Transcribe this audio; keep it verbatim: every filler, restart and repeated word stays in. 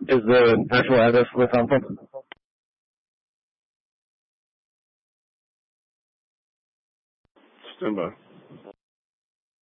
is the actual address for the conference? Stand by.